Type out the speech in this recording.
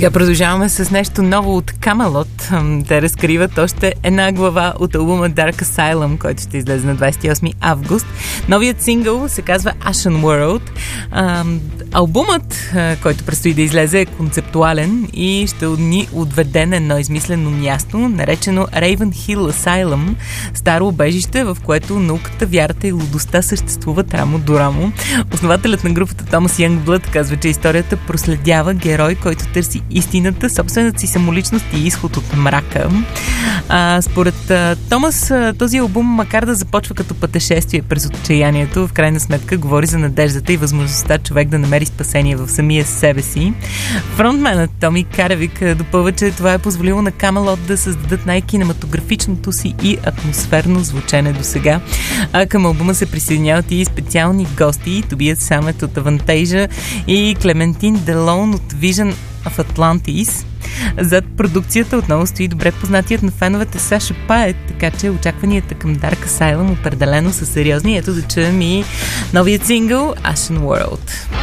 Сега продължаваме с нещо ново от Camelot. Те разкриват още една глава от албума Dark Asylum, който ще излезе на 28 август. Новият сингъл се казва Ashen World. Албумът, който предстои да излезе, е концептуален и ще ни отведе на едно измислено място, наречено Raven Hill Asylum, старо убежище, в което науката, вярата и лудостта съществуват рамо до рамо. Основателят на групата Томас Янгблъд казва, че историята проследява герой, който търси истината, собствената си самоличност и изход от мрака. Според Томас, този албум, макар да започва като пътешествие през отчаянието, в крайна сметка говори за надеждата и възможността човек да намери спасение в самия себе си. Фронтменът Томи Каревик допълва, че това е позволило на Camelot да създадат най-кинематографичното си и атмосферно звучене до сега. Към албума се присъединяват и специални гости, Тобиас Самет от Avantasia и Клементин Делон от Vision of Atlantis. Зад продукцията отново стои добре познатият на феновете Саша Пает, така че очакванията към Dark Asylum определено са сериозни. Ето да чуем и новият сингъл Ashen World.